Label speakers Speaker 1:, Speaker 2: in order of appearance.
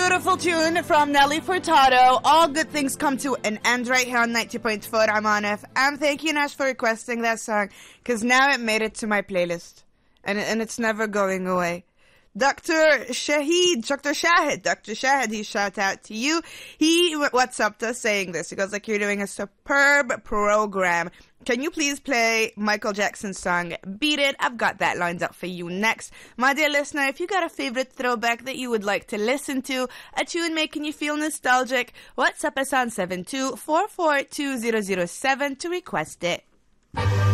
Speaker 1: beautiful tune from Nelly Furtado. All good things come to an end right here on 90.4 Amman FM. Thank you, Nash, for requesting that song, because now it made it to my playlist, and it's never going away. Dr. Shahid, he shout out to you. He WhatsApped us saying this. He goes, like, you're doing a superb program. Can you please play Michael Jackson's song, Beat It? I've got that lined up for you next. My dear listener, if you got a favorite throwback that you would like to listen to, a tune making you feel nostalgic, WhatsApp us on 72442007 to request it.